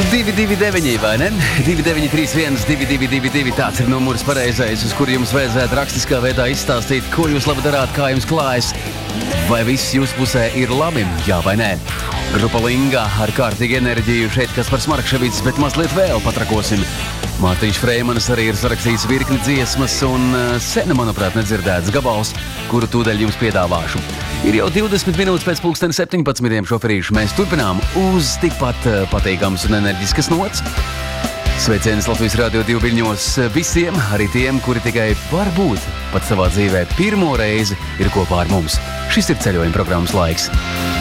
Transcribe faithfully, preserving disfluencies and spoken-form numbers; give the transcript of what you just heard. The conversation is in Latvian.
divi divi deviņi, vai ne? divi deviņi trīs viens divi divi divi divi, tāds ir numurs pareizais, uz kuru jums vajadzētu rakstiskā veidā izstāstīt, ko jūs labi darāt, kā jums klājas. Vai viss jūsu pusē ir labi, jā vai nē? Grupa Linga ar kārtīgu enerģiju, šeit Kaspars Markševics, bet mazliet vēl patrakosim. Mārtiņš Freimanis arī ir sarakstījis virkni dziesmas un sen, manuprāt, nedzirdēts gabals, kuru tūdaļ jums piedāvāšu. Ir jau divdesmit minūtes pēc pulksteni septiņpadsmitiem šoferīšu. Mēs turpinām uz tikpat pateikams un enerģiskas nots. Sveiciens Latvijas Radio divi viļņos visiem, arī tiem, kuri tikai varbūt pat savā dzīvē pirmo reizi ir kopā ar mums. Šis ir ceļojuma programmas laiks.